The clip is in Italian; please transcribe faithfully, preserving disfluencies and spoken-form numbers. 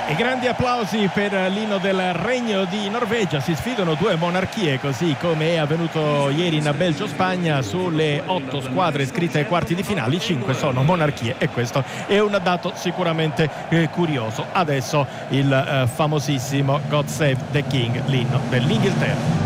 E grandi applausi per l'inno del Regno di Norvegia. Si sfidano due monarchie, così come è avvenuto ieri in Belgio-Spagna. Sulle otto squadre iscritte ai quarti di finale, cinque sono monarchie, e questo è un dato sicuramente eh, curioso. Adesso il eh, famosissimo God Save the King, l'inno dell'Inghilterra.